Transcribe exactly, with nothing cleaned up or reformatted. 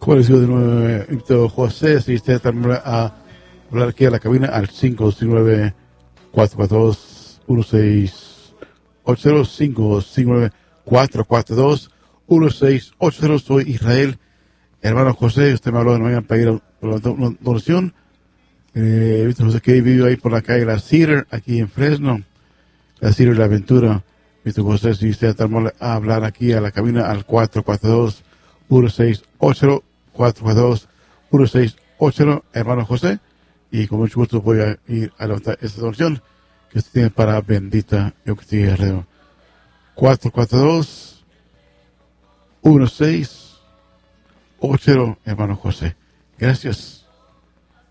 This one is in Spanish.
Como les digo de nuevo, invito a José, si usted también a hablar aquí a la cabina al cinco cinco nueve, cuatro cuatro dos, uno seis ocho cero, cinco cinco nueve, cuatro cuatro dos, uno seis ocho cero. Soy Israel. Hermano José, usted me habló de no vayan a pedir una donación. Eh, he visto José que vive ahí por la calle La Cedar, aquí en Fresno. La Cedar La Aventura. Visto José, si usted también a hablar aquí a la cabina al cuatro cuatro dos, uno seis ocho cero, cuatro cuatro dos, uno seis ocho cero, hermano José, y con mucho gusto voy a ir a levantar esta donación que usted tiene para Bendita Eucaristía Guerrero. cuatro cuatro dos, uno seis ocho cero, hermano José. Gracias.